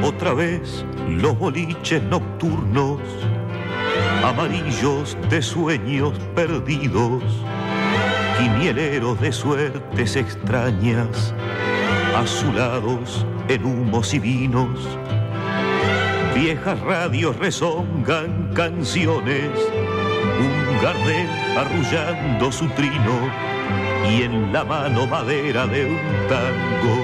Otra vez los boliches nocturnos, amarillos de sueños perdidos, quinieleros de suertes extrañas, azulados en humos y vinos. Viejas radios rezongan canciones, un Gardel arrullando su trino y en la mano madera de un tango